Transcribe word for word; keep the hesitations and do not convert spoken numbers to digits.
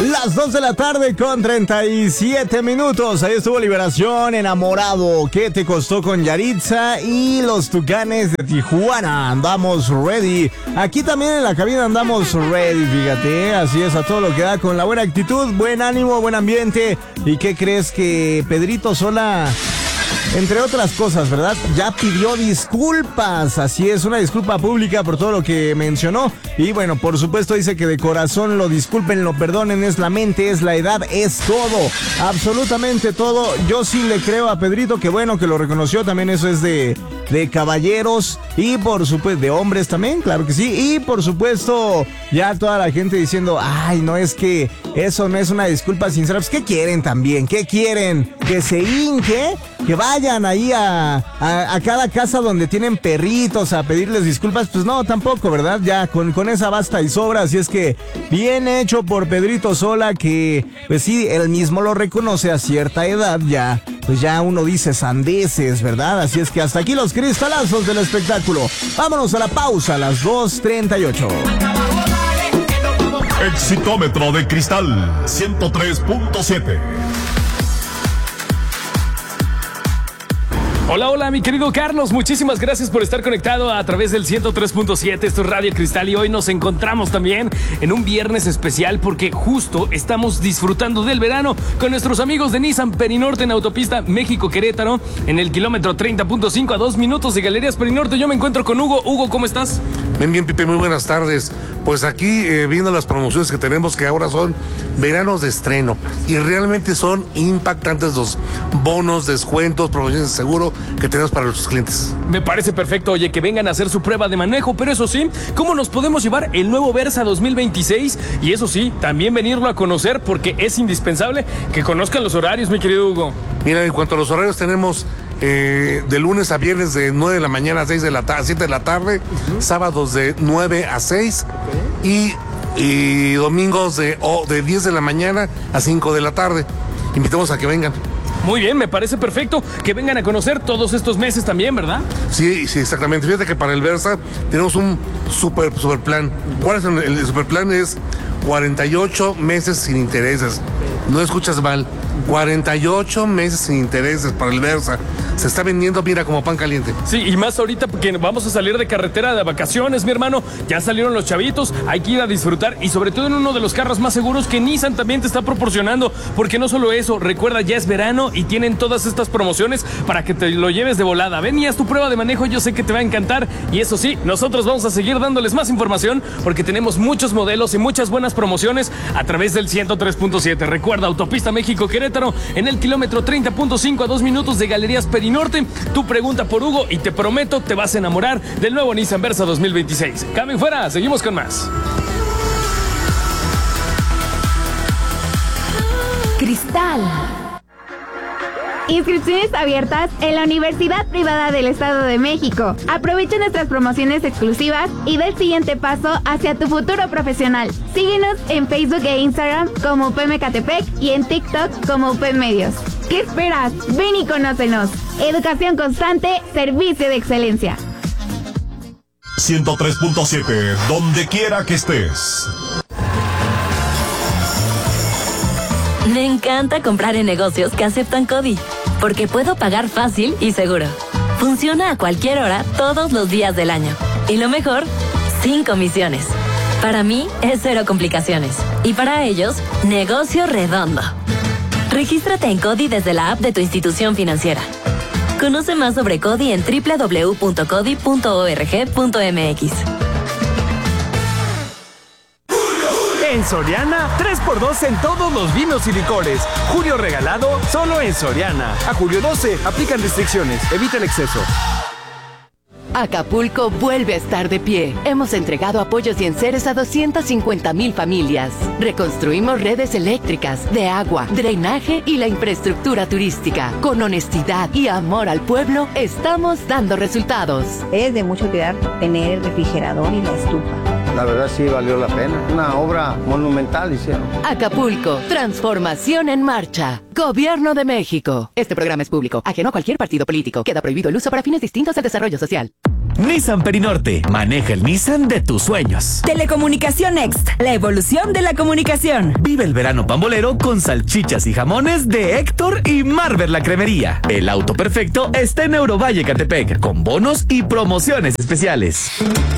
Las dos de la tarde con treinta y siete minutos. Ahí estuvo Liberación, Enamorado. ¿Qué te costó con Yaritza? Y los Tucanes de Tijuana. Andamos ready. Aquí también en la cabina andamos ready, fíjate. Así es, a todo lo que da, con la buena actitud, buen ánimo, buen ambiente. ¿Y qué crees? Que Pedrito Sola, entre otras cosas, ¿verdad?, ya pidió disculpas. Así es, una disculpa pública por todo lo que mencionó. Y bueno, por supuesto dice que de corazón lo disculpen, lo perdonen. Es la mente, es la edad, es todo, absolutamente todo. Yo sí le creo a Pedrito, que bueno que lo reconoció. También eso es de, de caballeros. Y por supuesto, de hombres también, claro que sí. Y por supuesto, ya toda la gente diciendo, ay, no, es que eso no es una disculpa sincera. Pues, ¿qué quieren también? ¿Qué quieren? ¿Que se hinque? Que vayan ahí a, a, a cada casa donde tienen perritos a pedirles disculpas. Pues no, tampoco, ¿verdad? Ya con, con esa basta y sobra. Así es que bien hecho por Pedrito Sola, que pues sí, él mismo lo reconoce, a cierta edad ya, pues ya uno dice sandeces, ¿verdad? Así es que hasta aquí los cristalazos del espectáculo. Vámonos a la pausa a las dos treinta y ocho. Exitómetro de Cristal ciento tres punto siete. Hola, hola, mi querido Carlos, muchísimas gracias por estar conectado a través del ciento tres punto siete, esto es Radio Cristal, y hoy nos encontramos también en un viernes especial porque justo estamos disfrutando del verano con nuestros amigos de Nissan Perinorte en autopista México-Querétaro, en el kilómetro treinta punto cinco, a dos minutos de Galerías Perinorte. Yo me encuentro con Hugo. Hugo, ¿cómo estás? Bien, bien, Pipe, muy buenas tardes. Pues aquí eh, viendo las promociones que tenemos, que ahora son veranos de estreno, y realmente son impactantes los bonos, descuentos, promociones de seguro que tenemos para nuestros clientes. Me parece perfecto, oye, que vengan a hacer su prueba de manejo, pero eso sí, ¿cómo nos podemos llevar el nuevo Versa dos mil veintiséis? Y eso sí, también venirlo a conocer, porque es indispensable que conozcan los horarios, mi querido Hugo. Mira, en cuanto a los horarios, tenemos eh, de lunes a viernes de nueve de la mañana a seis de la tarde, siete de la tarde, uh-huh. Sábados de nueve a seis, okay. y, y domingos de, oh, de diez de la mañana a cinco de la tarde. Invitamos a que vengan. Muy bien, me parece perfecto que vengan a conocer todos estos meses también, ¿verdad? Sí, sí, exactamente. Fíjate que para el Versa tenemos un super, super plan. ¿Cuál es el, el super plan? Es cuarenta y ocho meses sin intereses. No escuchas mal. cuarenta y ocho meses sin intereses para el Versa. Se está vendiendo, mira, como pan caliente. Sí, y más ahorita porque vamos a salir de carretera de vacaciones, mi hermano. Ya salieron los chavitos, hay que ir a disfrutar, y sobre todo en uno de los carros más seguros que Nissan también te está proporcionando. Porque no solo eso, recuerda, ya es verano y tienen todas estas promociones para que te lo lleves de volada. Ven y haz tu prueba de manejo, yo sé que te va a encantar. Y eso sí, nosotros vamos a seguir dándoles más información porque tenemos muchos modelos y muchas buenas promociones a través del ciento tres punto siete. Recuerda, autopista México-Querétaro, en el kilómetro treinta punto cinco, a dos minutos de Galerías Perinorte. Tú pregunta por Hugo y te prometo te vas a enamorar del nuevo Nissan Versa dos mil veintiséis. Cambio fuera, seguimos con más. Cristal. Inscripciones abiertas en la Universidad Privada del Estado de México. Aprovecha nuestras promociones exclusivas y da el siguiente paso hacia tu futuro profesional. Síguenos en Facebook e Instagram como U P M Ecatepec y en TikTok como U P M Medios. ¿Qué esperas? Ven y conócenos. Educación constante, servicio de excelencia. ciento tres punto siete, donde quiera que estés. Me encanta comprar en negocios que aceptan CODI, porque puedo pagar fácil y seguro. Funciona a cualquier hora, todos los días del año. Y lo mejor, sin comisiones. Para mí, es cero complicaciones. Y para ellos, negocio redondo. Regístrate en CODI desde la app de tu institución financiera. Conoce más sobre CODI en doble u doble u doble u punto codi punto org punto m x. En Soriana, tres por dos en todos los vinos y licores. Julio regalado, solo en Soriana. A julio doce, aplican restricciones, evita el exceso. Acapulco vuelve a estar de pie. Hemos entregado apoyos y enseres a doscientas cincuenta mil familias. Reconstruimos redes eléctricas, de agua, drenaje y la infraestructura turística. Con honestidad y amor al pueblo, estamos dando resultados. Es de mucho cuidar tener el refrigerador y la estufa. La verdad sí valió la pena. Una obra monumental hicieron. Acapulco, transformación en marcha. Gobierno de México. Este programa es público, ajeno a cualquier partido político. Queda prohibido el uso para fines distintos al desarrollo social. Nissan Perinorte. Maneja el Nissan de tus sueños. Telecomunicación Next, la evolución de la comunicación. Vive el verano pambolero con salchichas y jamones de Héctor y Marvel La Cremería. El auto perfecto está en Eurovalle Catepec, con bonos y promociones especiales.